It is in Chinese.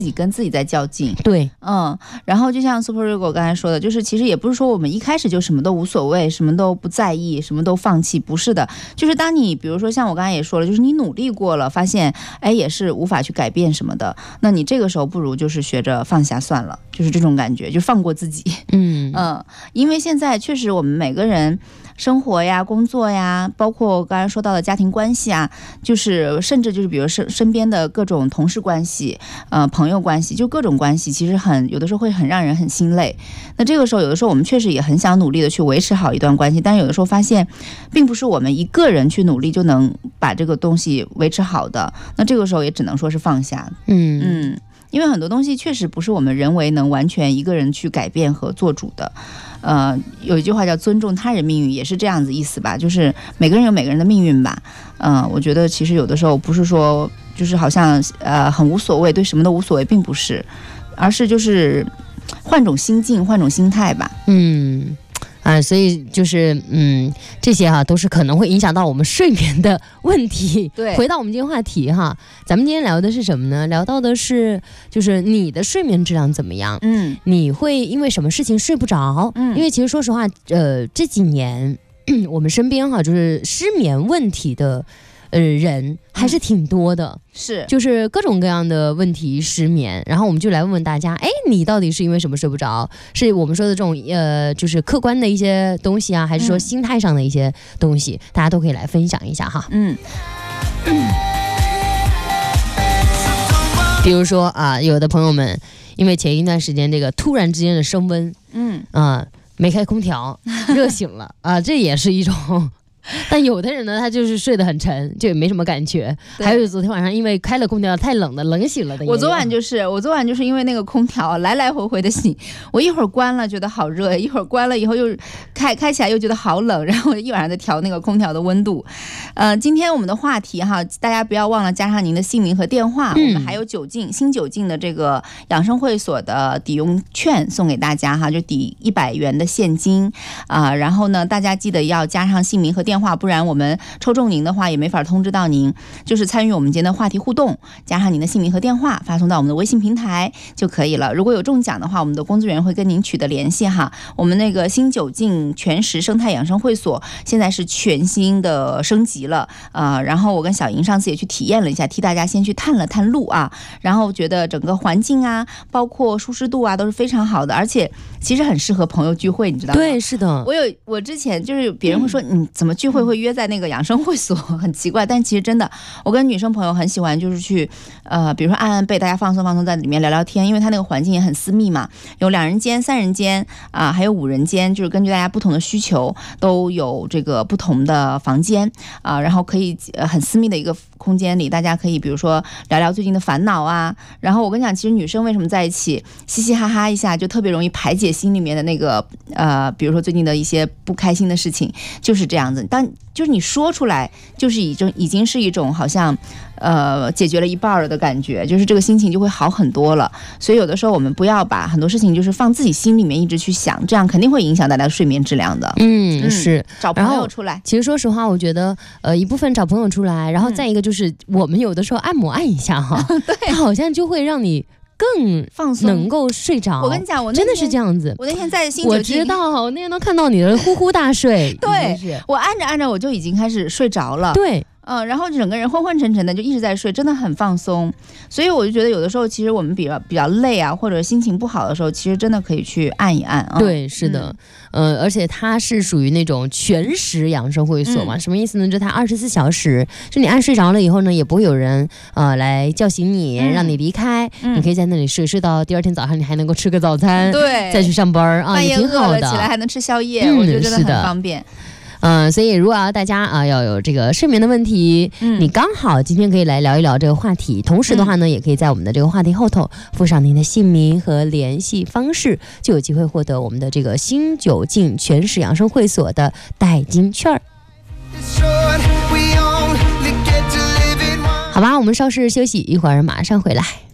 自己跟自己在较劲。 对， 然后就像 Super Rigo 刚才说的，就是其实也不是说我们一开始就什么都无所谓，什么都不在意，什么都放弃，不是的，就是当你比如说像我刚才也说了，就是你努力过了，发现也是无法去改变什么的，那你这个时候不如就是学着放下算了，就是这种感觉，就放过自己。因为现在确实我们每个人生活呀、工作呀，包括刚才说到的家庭关系啊，就是甚至就是比如身边的各种同事关系、朋友关系，就各种关系，其实有的时候会很让人很心累。那这个时候，有的时候我们确实也很想努力的去维持好一段关系，但是有的时候发现，并不是我们一个人去努力就能把这个东西维持好的。那这个时候也只能说是放下。因为很多东西确实不是我们人为能完全一个人去改变和做主的。有一句话叫尊重他人命运，也是这样子意思吧，就是每个人有每个人的命运吧。我觉得其实有的时候不是说就是好像很无所谓，对什么都无所谓，并不是，而是就是换种心境，换种心态吧。 所以就是这些都是可能会影响到我们睡眠的问题。 对， 回到我们今天话题哈，咱们今天聊的是什么呢？聊到的是就是你的睡眠质量怎么样？你会因为什么事情睡不着？因为其实说实话，这几年我们身边就是失眠问题的人还是挺多的， 是， 就是各种各样的问题失眠，然后我们就来问问大家，你到底是因为什么睡不着？是我们说的这种就是客观的一些东西啊，还是说心态上的一些东西？大家都可以来分享一下哈。比如说有的朋友们因为前一段时间这个突然之间的升温，没开空调，热醒了这也是一种。但有的人呢，他就是睡得很沉，就也没什么感觉。还有昨天晚上因为开了空调太冷的，冷醒了的。我昨晚就是因为那个空调来来回回的醒，我一会儿关了觉得好热，一会儿关了以后又开起来又觉得好冷，然后一晚上在调那个空调的温度。今天我们的话题哈，大家不要忘了加上您的姓名和电话，我们还有新酒劲的这个养生会所的抵用券送给大家哈，就抵100元的现金然后呢，大家记得要加上姓名和电话，不然我们抽中您的话也没法通知到您。就是参与我们今天的话题互动，加上您的姓名和电话，发送到我们的微信平台就可以了。如果有中奖的话，我们的工作人员会跟您取得联系哈。我们那个新酒劲全食生态养生会所现在是全新的升级了然后我跟小莹上次也去体验了一下，替大家先去探了探路然后觉得整个环境包括舒适度都是非常好的，而且其实很适合朋友聚会，你知道吗？ 对，是的。 我之前就是别人会说你怎么聚会约在那个养生会所，很奇怪，但其实真的，我跟女生朋友很喜欢就是去比如说按背，大家放松放松，在里面聊聊天，因为它那个环境也很私密嘛，有2人间、3人间还有5人间，就是根据大家不同的需求都有这个不同的房间然后可以很私密的一个空间里，大家可以比如说聊聊最近的烦恼然后我跟你讲，其实女生为什么在一起嘻嘻哈哈一下就特别容易排解心里面的那个比如说最近的一些不开心的事情，就是这样子。就是你说出来，就是已经是一种好像解决了一半了的感觉，就是这个心情就会好很多了。所以有的时候我们不要把很多事情就是放自己心里面一直去想，这样肯定会影响大家的睡眠质量的。 是找朋友出来。 其实说实话，我觉得一部分找朋友出来，然后再一个就是我们有的时候按摩按一下哈，对，它好像就会让你更放松， 能够睡着。 我跟你讲，我真的是这样子。 我那天在新酒劲， 我知道，我那天都看到你的呼呼大睡。 对，我按着按着我就已经开始睡着了。 对。 然后整个人昏昏沉沉的，就一直在睡，真的很放松。所以我就觉得有的时候，其实我们比较累或者心情不好的时候，其实真的可以去按一按对，是的。而且它是属于那种全食养生会所嘛，什么意思呢？就它24小时，就你按睡着了以后呢，也不会有人来叫醒你，让你离开。你可以在那里睡到第二天早上，你还能够吃个早餐， 对， 再去上班也挺好的。起来还能吃宵夜，我觉得真的很方便。 所以如果大家要有这个睡眠的问题，你刚好今天可以来聊一聊这个话题，同时的话呢，也可以在我们的这个话题后头附上您的姓名和联系方式，就有机会获得我们的这个新酒劲全食养生会所的代金券。好吧，我们稍事休息，一会儿马上回来。